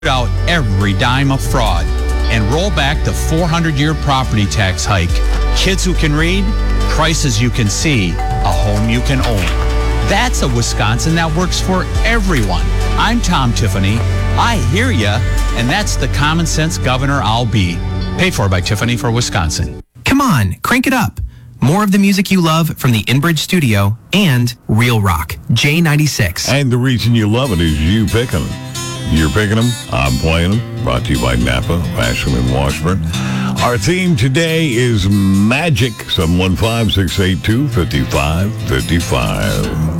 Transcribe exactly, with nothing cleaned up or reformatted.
out every dime of fraud and roll back the four hundred year property tax hike. Kids who can read, prices you can see, a home you can own. That's a Wisconsin that works for everyone. I'm Tom Tiffany. I hear ya, and that's the common sense governor I'll be. Paid for by Tiffany for Wisconsin. Come on, crank it up. More of the music you love from the Inbridge Studio and Real Rock, J ninety-six. And the reason you love it is you picking them. You're picking them, I'm playing them. Brought to you by Napa, Fashion and Washburn. Our theme today is Magic. seven one five, six eight two, five five five five.